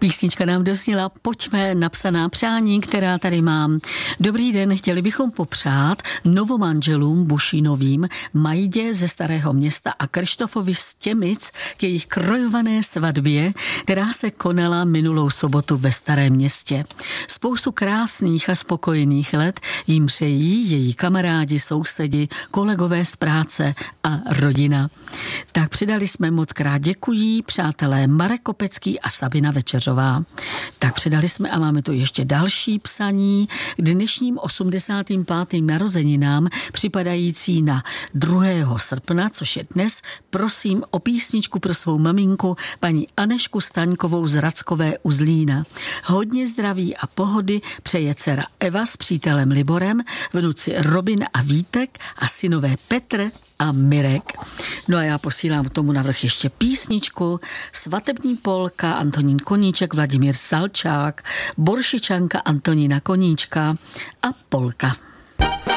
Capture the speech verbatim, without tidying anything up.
Písnička nám dozněla Pojďme, napsaná přání, která tady mám. Dobrý den, chtěli bychom popřát novomanželům Bušínovým, Majdě ze Starého Města a Krštofovi z Těmic k jejich krojované svatbě, která se konala minulou sobotu ve Starém Městě. Spoustu krásných a spokojených let jim přejí její kamarádi, sousedi, kolegové z práce a rodina. Tak přidali jsme moc krát děkují přátelé Marek Kopecký a Sabina Večeřová. Tak přidali jsme a máme tu ještě další psaní k dnešním osmdesátým pátým narozeninám připadající na druhého srpna, což je dnes. Prosím o písničku pro svou maminku paní Anežku Staňkovou z Rackové u Zlína. Hodně zdraví a pohody přeje dcera Eva s přítelem Liborem, vnuci Robin a Vítek a synové Petr a Mirek. No a já posílám k tomu navrch ještě písničku. Svatební polka Antonín Koníček, Vladimír Salčák, Boršičanka Antonína Koníčka a polka.